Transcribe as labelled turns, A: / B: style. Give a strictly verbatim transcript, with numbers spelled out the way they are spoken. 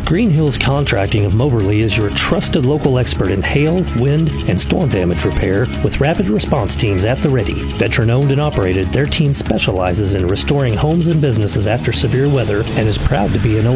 A: Green Hills Contracting of Moberly is your trusted local expert in hail, wind, and storm damage repair with rapid response teams at the ready. Veteran owned and operated, their team specializes in restoring homes and businesses after severe weather and is proud to be an